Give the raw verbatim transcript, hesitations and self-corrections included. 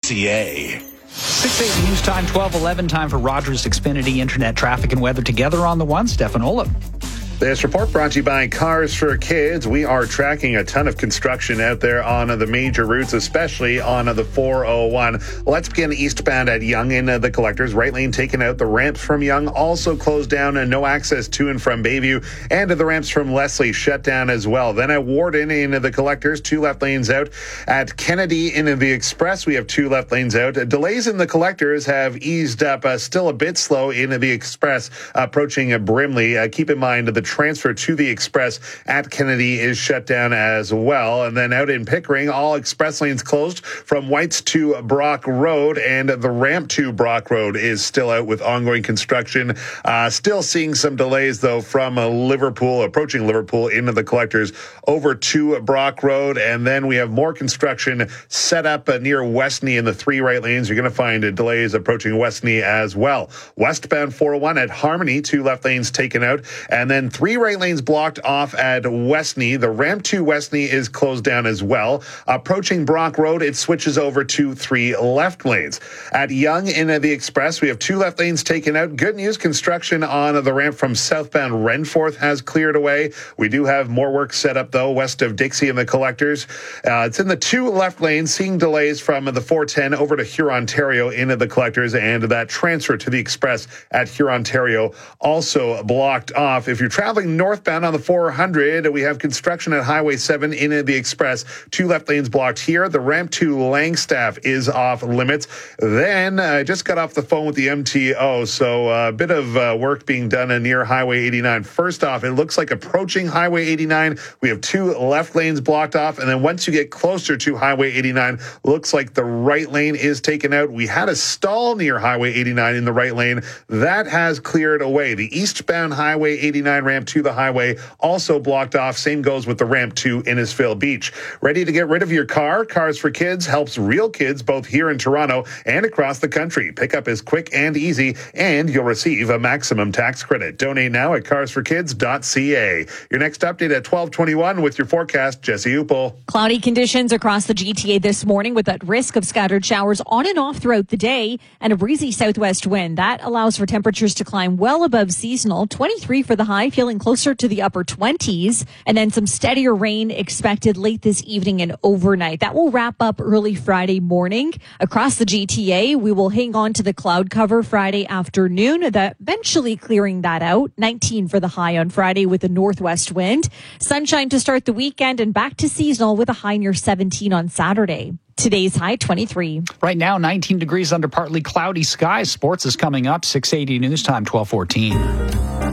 C A. six eighty News Time, twelve eleven, time for Rogers Xfinity Internet Traffic and Weather together on the one. Stefan Olip. This report brought to you by Cars for Kids. We are tracking a ton of construction out there on the major routes, especially on the four oh one. Let's begin eastbound at Yonge in the collectors. Right lane taken out. The ramps from Yonge also closed down and no access to and from Bayview. And the ramps from Leslie shut down as well. Then at Warden in the collectors, two left lanes out. At Kennedy in the express, we have two left lanes out. Delays in the collectors have eased up, uh, still a bit slow in the express approaching Brimley. Uh, keep in mind the transfer to the express at Kennedy is shut down as well. And then out in Pickering, all express lanes closed from Whites to Brock Road, and the ramp to Brock Road is still out with ongoing construction. Uh, still seeing some delays, though, from uh, Liverpool, approaching Liverpool into the collectors over to Brock Road. And then we have more construction set up uh, near Westney in the three right lanes. You're going to find uh, delays approaching Westney as well. Westbound four oh one at Harmony, two left lanes taken out. And then three right lanes blocked off at Westney. The ramp to Westney is closed down as well. Approaching Brock Road, it switches over to three left lanes. At Yonge in the express, we have two left lanes taken out. Good news, construction on the ramp from southbound Renforth has cleared away. We do have more work set up, though, west of Dixie and the collectors. Uh, it's in the two left lanes, seeing delays from the four ten over to Hurontario into the collectors, and that transfer to the express at Hurontario also blocked off. If you're traveling northbound on the four hundred, we have construction at Highway seven in the express. Two left lanes blocked here. The ramp to Langstaff is off limits. Then I uh, just got off the phone with the M T O, so a uh, bit of uh, work being done uh, near Highway eighty-nine. First off, it looks like approaching Highway eighty-nine, we have two left lanes blocked off, and then once you get closer to Highway eighty-nine, looks like the right lane is taken out. We had a stall near Highway eighty-nine in the right lane. That has cleared away. The eastbound Highway eighty-nine ramp to the highway also blocked off. Same goes with the ramp to Innisfil Beach. Ready to get rid of your car? Cars for Kids helps real kids both here in Toronto and across the country. Pickup is quick and easy, and you'll receive a maximum tax credit. Donate now at cars for kids dot c a. Your next update at twelve twenty-one with your forecast, Jesse Upel. Cloudy conditions across the G T A this morning with that risk of scattered showers on and off throughout the day, and a breezy southwest wind. That allows for temperatures to climb well above seasonal. twenty-three for the high, feeling closer to the upper twenties, and then some steadier rain expected late this evening and overnight. That will wrap up early Friday morning. Across the G T A, we will hang on to the cloud cover Friday afternoon, that eventually clearing that out. nineteen for the high on Friday with a northwest wind. Sunshine to start the weekend, and back to seasonal with a high near seventeen on Saturday. Today's high, twenty-three. Right now, nineteen degrees under partly cloudy skies. Sports is coming up. six eighty News Time, twelve fourteen.